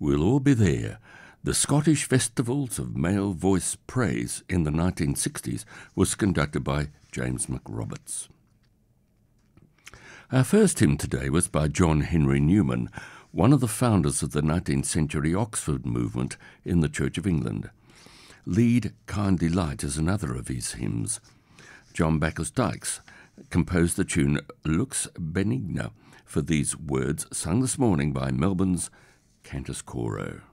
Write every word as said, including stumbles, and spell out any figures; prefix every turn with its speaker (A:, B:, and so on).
A: We'll all be there. The Scottish Festivals of Male Voice Praise in the nineteen sixties was conducted by James McRoberts. Our first hymn today was by John Henry Newman, one of the founders of the nineteenth century Oxford movement in the Church of England. Lead, Kindly Light is another of his hymns. John Bacchus Dykes composed the tune Lux Benigna for these words, sung this morning by Melbourne's Cantus Coro.